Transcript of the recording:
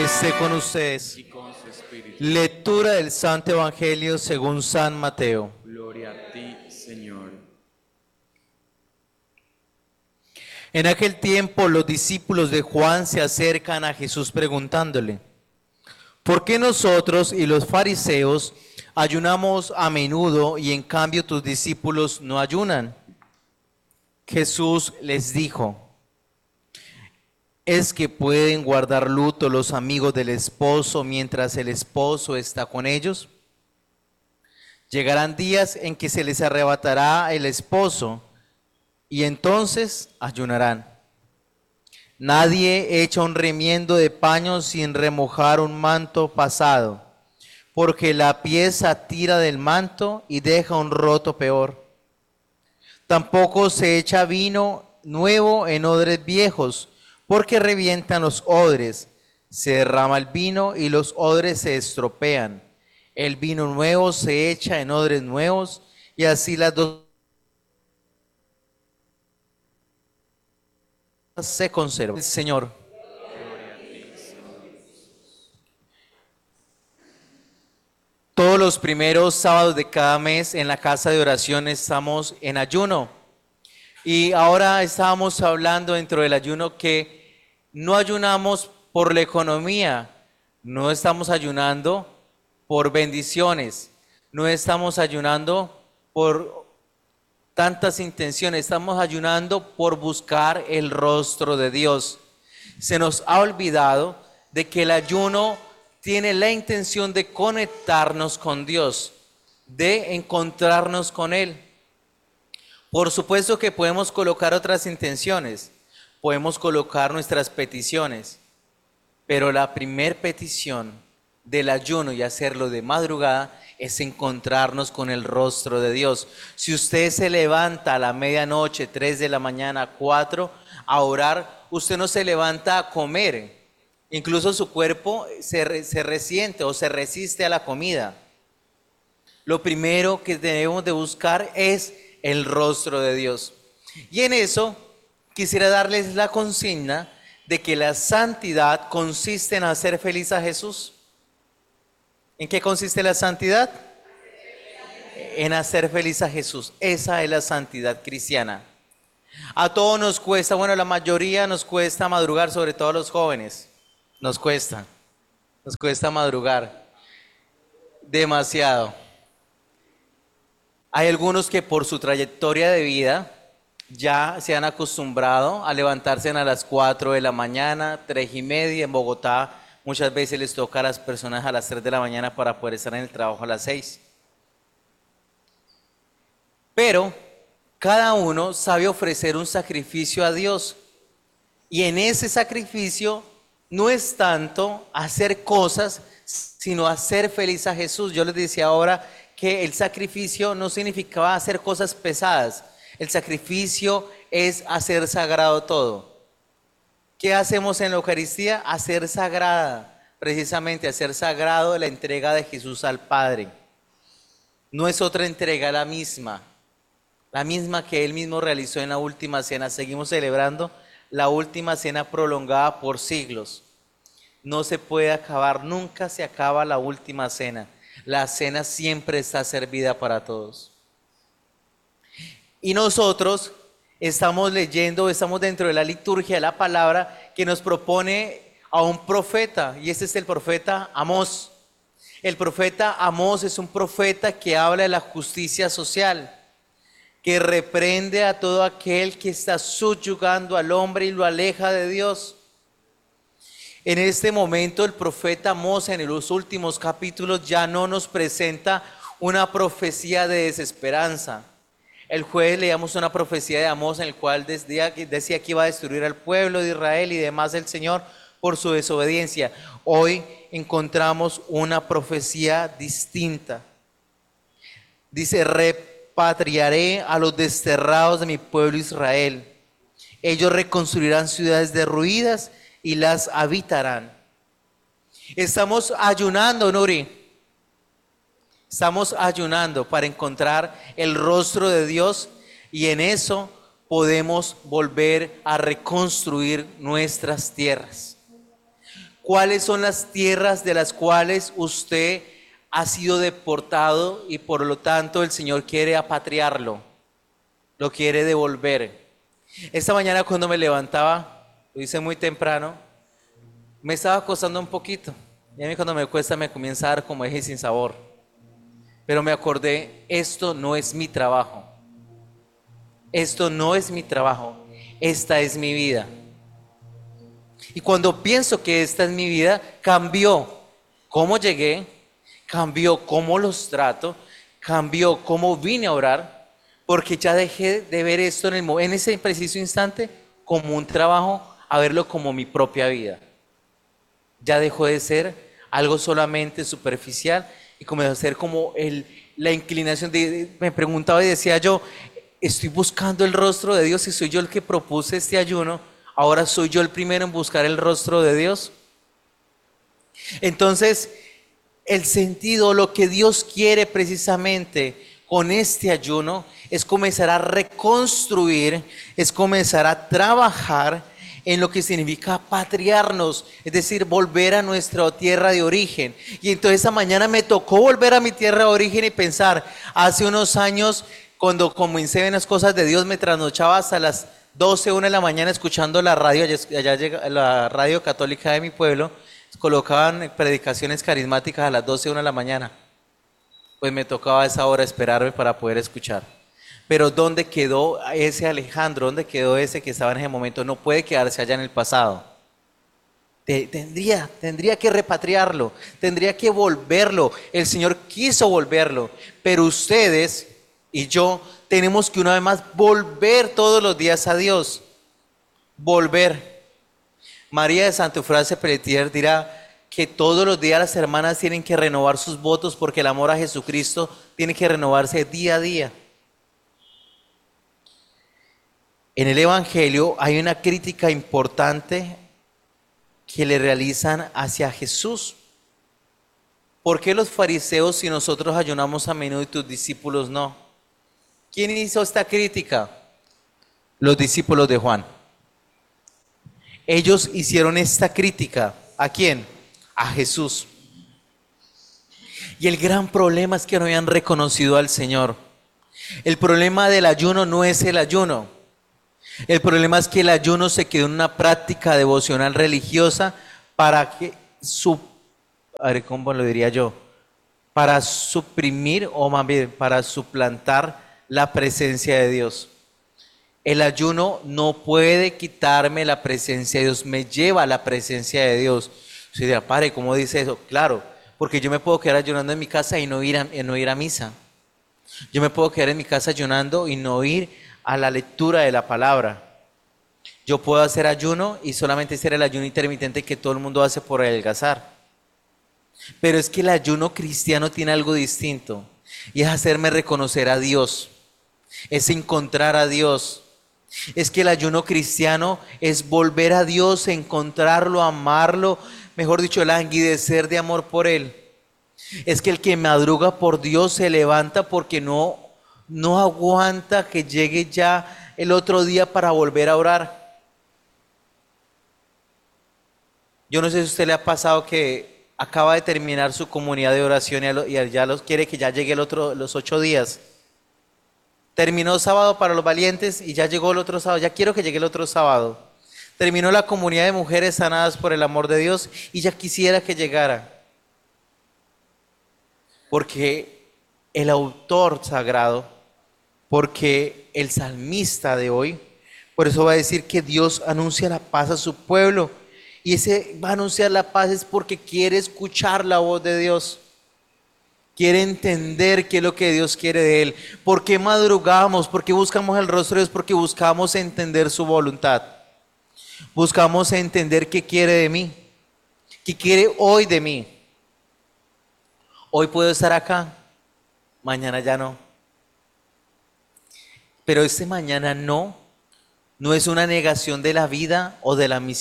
esté con ustedes. y con su espíritu. Lectura del Santo Evangelio según San Mateo. Gloria a ti, Señor. En aquel tiempo los discípulos de Juan se acercan a Jesús preguntándole: ¿por qué nosotros y los fariseos ayunamos a menudo y en cambio tus discípulos no ayunan? Jesús les dijo: ¿es que pueden guardar luto los amigos del esposo mientras el esposo está con ellos? Llegarán días en que se les arrebatará el esposo y entonces ayunarán. Nadie echa un remiendo de paño sin remojar un manto pasado, porque la pieza tira del manto y deja un roto peor. Tampoco se echa vino nuevo en odres viejos, porque revientan los odres, se derrama el vino y los odres se estropean. El vino nuevo se echa en odres nuevos y así las dos se conservan. El Señor. Todos los primeros sábados de cada mes en la casa de oración estamos en ayuno. Y ahora estábamos hablando dentro del ayuno que no ayunamos por la economía, no estamos ayunando por bendiciones, no estamos ayunando por tantas intenciones, estamos ayunando por buscar el rostro de Dios. Se nos ha olvidado de que el ayuno tiene la intención de conectarnos con Dios, de encontrarnos con Él. Por supuesto que podemos colocar otras intenciones, podemos colocar nuestras peticiones, pero la primer petición del ayuno y hacerlo de madrugada es encontrarnos con el rostro de Dios. Si usted se levanta a la medianoche, 3 de la mañana, 4, a orar, usted no se levanta a comer. Incluso su cuerpo se resiente o se resiste a la comida. Lo primero que debemos de buscar es el rostro de Dios. Y en eso quisiera darles la consigna de que la santidad consiste en hacer feliz a Jesús. ¿En qué consiste la santidad? En hacer feliz a Jesús. Esa es la santidad cristiana. A todos nos cuesta, bueno, la mayoría nos cuesta madrugar, sobre todo a los jóvenes. Nos cuesta madrugar demasiado. Hay algunos que por su trayectoria de vida ya se han acostumbrado a levantarse a las 4 de la mañana, 3:30 en Bogotá. Muchas veces les toca a las personas a las 3 de la mañana para poder estar en el trabajo a las 6. Pero cada uno sabe ofrecer un sacrificio a Dios. Y en ese sacrificio no es tanto hacer cosas, sino hacer feliz a Jesús. Yo les decía ahora que el sacrificio no significaba hacer cosas pesadas. El sacrificio es hacer sagrado todo. ¿Qué hacemos en la Eucaristía? Hacer sagrada, precisamente hacer sagrado la entrega de Jesús al Padre. No es otra entrega, la misma que Él mismo realizó en la última cena. Seguimos celebrando la última cena prolongada por siglos. No se puede acabar, nunca se acaba la última cena. La cena siempre está servida para todos. Y nosotros estamos leyendo, estamos dentro de la liturgia de la palabra que nos propone a un profeta, y este es el profeta Amós. El profeta Amós es un profeta que habla de la justicia social, que reprende a todo aquel que está subyugando al hombre y lo aleja de Dios. En este momento el profeta Amós en los últimos capítulos ya no nos presenta una profecía de desesperanza. El jueves leíamos una profecía de Amós en el cual decía que iba a destruir al pueblo de Israel y demás del Señor por su desobediencia. Hoy encontramos una profecía distinta. Dice: repatriaré a los desterrados de mi pueblo Israel. Ellos reconstruirán ciudades derruidas y las habitarán. Estamos ayunando, Nuri. Estamos ayunando para encontrar el rostro de Dios y en eso podemos volver a reconstruir nuestras tierras. ¿Cuáles son las tierras de las cuales usted ha sido deportado y por lo tanto el Señor quiere apatriarlo, lo quiere devolver? Esta mañana cuando me levantaba, lo hice muy temprano, me estaba acostando un poquito. Y a mí cuando me cuesta me comienza a dar como eje sin sabor. Pero me acordé, esto no es mi trabajo. Esto no es mi trabajo. Esta es mi vida. Y cuando pienso que esta es mi vida, cambió cómo llegué, cambió cómo los trato, cambió cómo vine a orar, porque ya dejé de ver esto en ese preciso instante como un trabajo, a verlo como mi propia vida. Ya dejó de ser algo solamente superficial y comenzó a ser como la inclinación me preguntaba y decía yo, estoy buscando el rostro de Dios y soy yo el que propuse este ayuno, ahora soy yo el primero en buscar el rostro de Dios. Entonces, el sentido, lo que Dios quiere precisamente con este ayuno es comenzar a reconstruir, es comenzar a trabajar en lo que significa patriarnos, es decir, volver a nuestra tierra de origen. Y entonces esa mañana me tocó volver a mi tierra de origen y pensar, hace unos años, cuando comencé a ver las cosas de Dios, me trasnochaba hasta las 12, 1 de la mañana escuchando la radio, allá llega la radio católica de mi pueblo, colocaban predicaciones carismáticas a las 12, 1 de la mañana. Pues me tocaba a esa hora esperarme para poder escuchar. Pero ¿dónde quedó ese Alejandro? ¿Dónde quedó ese que estaba en ese momento? No puede quedarse allá en el pasado. Tendría que repatriarlo, tendría que volverlo. El Señor quiso volverlo, pero ustedes y yo tenemos que una vez más volver todos los días a Dios. Volver. María de Saint Eufrasie Pelletier dirá que todos los días las hermanas tienen que renovar sus votos porque el amor a Jesucristo tiene que renovarse día a día. En el Evangelio hay una crítica importante que le realizan hacia Jesús. ¿Por qué los fariseos, si nosotros ayunamos a menudo y tus discípulos no? ¿Quién hizo esta crítica? Los discípulos de Juan. Ellos hicieron esta crítica. ¿A quién? A Jesús. Y el gran problema es que no habían reconocido al Señor. El problema del ayuno no es el ayuno. El problema es que el ayuno se quedó en una práctica devocional religiosa para que ¿cómo lo diría yo? Para suprimir o más bien para suplantar la presencia de Dios. El ayuno no puede quitarme la presencia de Dios, me lleva a la presencia de Dios. Usted dirá, padre, ¿cómo dice eso? Claro, porque yo me puedo quedar ayunando en mi casa y no ir a misa. Yo me puedo quedar en mi casa ayunando y no ir a la lectura de la palabra. Yo puedo hacer ayuno y solamente hacer el ayuno intermitente que todo el mundo hace por adelgazar. Pero es que el ayuno cristiano tiene algo distinto y es hacerme reconocer a Dios, es encontrar a Dios. Es que el ayuno cristiano es volver a Dios, encontrarlo, amarlo, mejor dicho, languidecer de amor por Él. Es que el que madruga por Dios se levanta porque no aguanta que llegue ya el otro día para volver a orar. Yo no sé si a usted le ha pasado que acaba de terminar su comunidad de oración y ya quiere que ya llegue los 8 días. Terminó sábado para los valientes y ya llegó el otro sábado. Ya quiero que llegue el otro sábado. Terminó la comunidad de mujeres sanadas por el amor de Dios y ya quisiera que llegara. Porque el autor sagrado, porque el salmista de hoy, por eso va a decir que Dios anuncia la paz a su pueblo. Y ese va a anunciar la paz es porque quiere escuchar la voz de Dios. Quiere entender qué es lo que Dios quiere de él. ¿Por qué madrugamos? ¿Por qué buscamos el rostro de Dios? Porque buscamos entender su voluntad. Buscamos entender qué quiere de mí. ¿Qué quiere hoy de mí? Hoy puedo estar acá, mañana ya no. Pero este mañana no es una negación de la vida o de la misión.